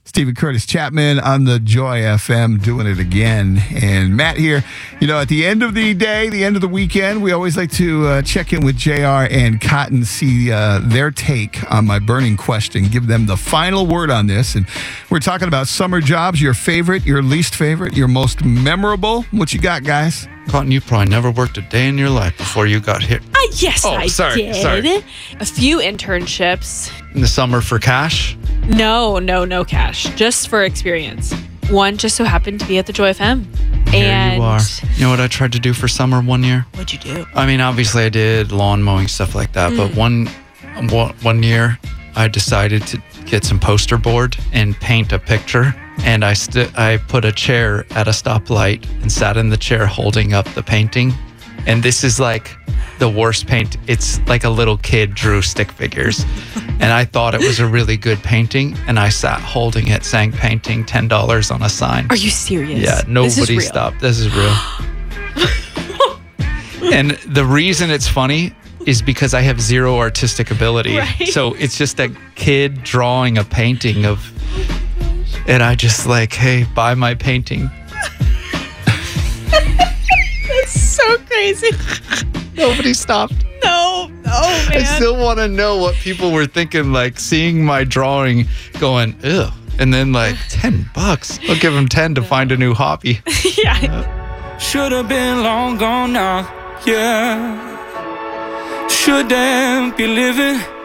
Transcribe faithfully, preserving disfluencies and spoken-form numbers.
Stephen Curtis Chapman on the Joy F M doing it again. And Matt here, you know, at the end of the day, the end of the weekend, we always like to uh, check in with J R and Cotton, see uh, their take on my burning question, give them the final word on this. And we're talking about summer jobs, your favorite, your least favorite, your most memorable. What you got, guys? Cotton, you probably never worked a day in your life before you got here. Uh, yes, Oh, I sorry, did. sorry. A few internships. In the summer for cash? No, no, no cash. Just for experience. One just so happened to be at the Joy F M. Here And you are. You know what I tried to do for summer one year? what'd you do? I mean, obviously I did lawn mowing, stuff like that. Mm. But one, one one year, I decided to get some poster board and paint a picture. And I st- I put a chair at a stoplight and sat in the chair holding up the painting. And this is like the worst paint. It's like a little kid drew stick figures. And I thought it was a really good painting. And I sat holding it, saying painting ten dollars on a sign. Are you serious? Yeah, This is nobody real. stopped. This is real. And the reason it's funny is because I have zero artistic ability. Right. So it's just a kid drawing a painting of, and I just like, hey, buy my painting. That's so crazy. Nobody stopped. No, no, man. I still want to know what people were thinking, like seeing my drawing going, ew. And then like, ten bucks. I'll give them ten to find a new hobby. Yeah. Should have been long gone now, yeah. Shouldn't be living